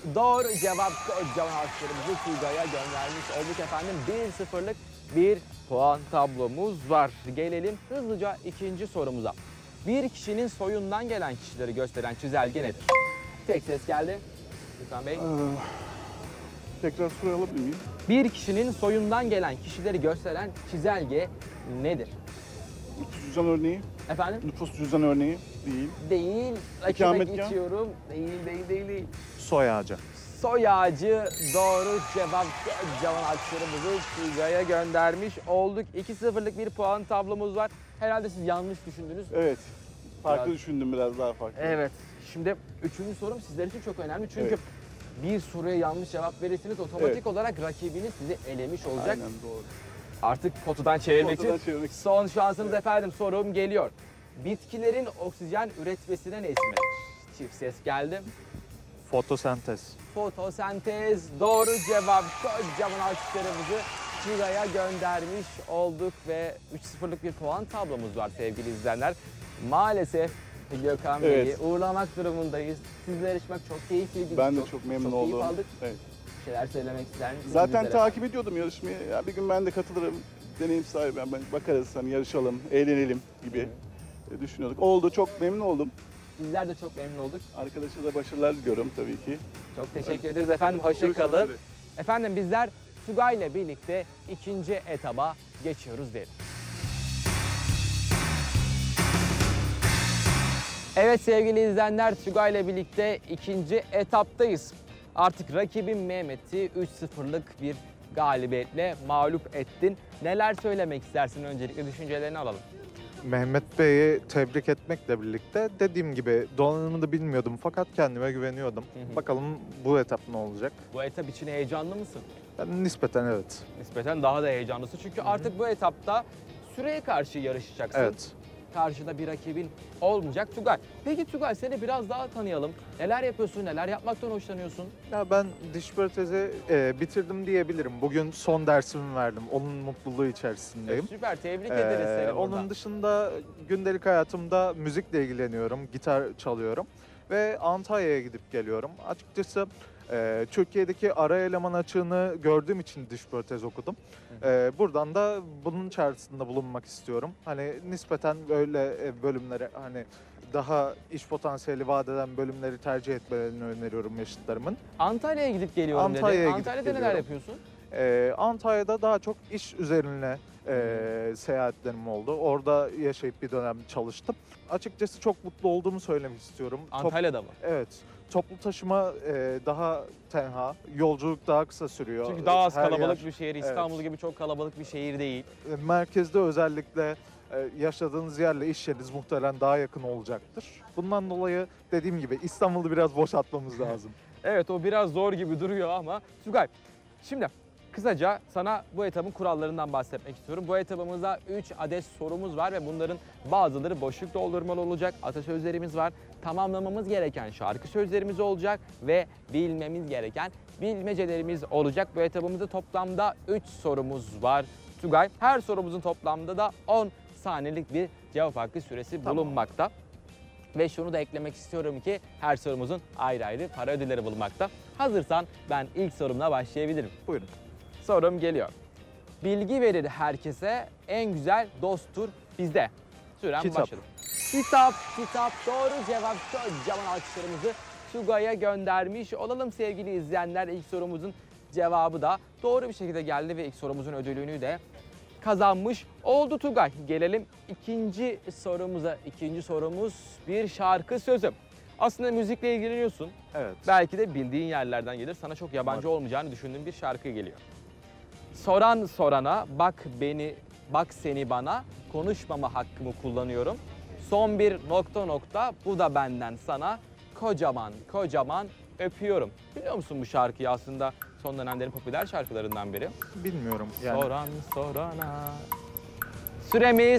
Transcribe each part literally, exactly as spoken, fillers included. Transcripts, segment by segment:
Doğru cevap kocaman alkışlarımızı Tugay'a göndermiş olduk efendim. bir sıfırlık bir puan tablomuz var. Gelelim hızlıca ikinci sorumuza. Bir kişinin soyundan gelen kişileri gösteren çizelge nedir? Tek ses geldi. Lütfen Bey. Ee, tekrar soru alabilir miyim? Bir kişinin soyundan gelen kişileri gösteren çizelge nedir? Nüfus cüzdan örneği. Efendim? Nüfus cüzdan örneği değil. Değil. Rakibe İkametgah. geçiyorum. Değil, değil, değil, değil. Soy ağacı. Soy ağacı doğru cevap. Kocaman alkışlarımızı Tugay'a göndermiş olduk. iki sıfırlık bir puan tablomuz var. Herhalde siz yanlış düşündünüz. Evet. Farklı Biraz- düşündüm, biraz daha farklı. Evet. Şimdi üçüncü sorum sizler için çok önemli. Çünkü Evet. bir soruya yanlış cevap verirseniz otomatik Evet. olarak rakibiniz sizi elemiş olacak. Aynen doğru. Artık potadan çevirmek Potadan için çevirmek. son şansınız efendim. Sorum geliyor. Bitkilerin oksijen üretmesine ne ismi? Çift ses geldi. Fotosentez. Fotosentez doğru cevap. Kocaman alkışlarımızı Tugay'a göndermiş olduk ve üç sıfırlık bir puan tablomuz var sevgili izleyenler. Maalesef Gökhan Bey'i Evet. uğurlamak durumundayız. Sizle yarışmak çok keyifliydi. Ben de çok memnun çok oldum. keyif aldık. Evet. Bir şeyler söylemek ister misiniz? Zaten bizlere? takip ediyordum yarışmayı. Ya bir gün ben de katılırım. Deneyim sahibi ben bakarız hani yarışalım, eğlenelim gibi e, düşünüyorduk. Oldu, çok memnun oldum. Bizler de çok memnun olduk. Arkadaşa da başarılar diliyorum tabii ki. Çok teşekkür ederiz efendim. Hoşça Görüşmek kalın. üzere. Efendim bizler Tugay ile birlikte ikinci etaba geçiyoruz derim. Evet sevgili izleyenler, Tugay ile birlikte ikinci etaptayız. Artık rakibin Mehmet'i üç sıfırlık bir galibiyetle mağlup ettin. Neler söylemek istersin, öncelikle düşüncelerini alalım. Mehmet Bey'i tebrik etmekle birlikte dediğim gibi donanımını bilmiyordum fakat kendime güveniyordum. Hı hı. Bakalım bu etap ne olacak? Bu etap için heyecanlı mısın? Ben nispeten evet. Nispeten daha da heyecanlısın çünkü artık bu etapta süreye karşı yarışacaksın. Evet. Karşıda bir rakibin olmayacak Tugay. Peki Tugay, seni biraz daha tanıyalım. Neler yapıyorsun, neler yapmaktan hoşlanıyorsun? Ya ben diş protezi e, bitirdim diyebilirim. Bugün son dersimi verdim. Onun mutluluğu içerisindeyim. Süper, tebrik ederiz Ee, seni onun buradan. dışında gündelik hayatımda müzikle ilgileniyorum, gitar çalıyorum ve Antalya'ya gidip geliyorum. Açıkçası e, Türkiye'deki ara eleman açığını gördüğüm için diş protez okudum. E, buradan da bunun çağrısında bulunmak istiyorum. Hani nispeten böyle e, bölümlere, hani daha iş potansiyeli vaat eden bölümleri tercih etmelerini öneriyorum yaşıtlarımın. Antalya'ya gidip geliyorum Antalya'ya dedin. gidip Antalya'da neler geliyorum. yapıyorsun? Ee, Antalya'da daha çok iş üzerine e, seyahatlerim oldu. Orada yaşayıp bir dönem çalıştım. Açıkçası çok mutlu olduğumu söylemek istiyorum. Top- Antalya'da mı? evet. Toplu taşıma e, daha tenha, yolculuk daha kısa sürüyor. Çünkü daha az Her kalabalık yer- bir şehir. İstanbul gibi çok kalabalık bir şehir değil. e, Merkezde özellikle e, yaşadığınız yerle iş yeriniz muhtemelen daha yakın olacaktır. Bundan dolayı dediğim gibi İstanbul'u biraz boşaltmamız lazım. Evet, o biraz zor gibi duruyor ama Tugay, şimdi kısaca sana bu etapın kurallarından bahsetmek istiyorum. Bu etapımızda üç adet sorumuz var ve bunların bazıları boşluk doldurmalı olacak. Atasözlerimiz var. Tamamlamamız gereken şarkı sözlerimiz olacak ve bilmemiz gereken bilmecelerimiz olacak. Bu etapımızda toplamda üç sorumuz var Tugay. Her sorumuzun toplamda da on saniyelik bir cevap hakkı süresi Tamam. bulunmakta. Ve şunu da eklemek istiyorum ki her sorumuzun ayrı ayrı para ödülleri bulunmakta. Hazırsan ben ilk sorumla başlayabilirim. Buyurun. Sorum geliyor. Bilgi verir herkese, en güzel dosttur bizde. Süren Kitap. başladı. Kitap, kitap. Doğru cevap. Kocaman alkışlarımızı Tugay'a göndermiş olalım sevgili izleyenler. İlk sorumuzun cevabı da doğru bir şekilde geldi ve ilk sorumuzun ödülünü de kazanmış oldu Tugay. Gelelim ikinci sorumuza. İkinci sorumuz bir şarkı sözü. Aslında müzikle ilgileniyorsun. Evet. Belki de bildiğin yerlerden gelir. Sana çok yabancı Var. olmayacağını düşündüğüm bir şarkı geliyor. Soran sorana, bak beni, bak seni bana, konuşmama hakkımı kullanıyorum. Son bir nokta nokta, bu da benden sana, kocaman kocaman öpüyorum. Biliyor musun bu şarkıyı? Aslında son dönemlerin popüler şarkılarından biri. Bilmiyorum. Yani Soran sorana. Süremiz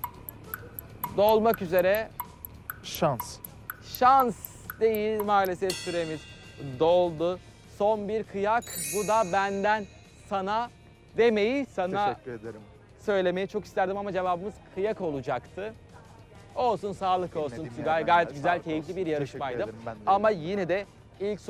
dolmak üzere. şans. Şans değil maalesef, süremiz doldu. Son bir kıyak, bu da benden sana demeyi sana Teşekkür ederim. söylemeyi çok isterdim ama cevabımız kıyak olacaktı. Olsun, sağlık olsun Bilmediğim Tugay. yerden Gayet geldi. güzel, Sağlık keyifli olsun. bir Teşekkür yarışmaydı. ederim, ben de Ama öyle. yine de ilk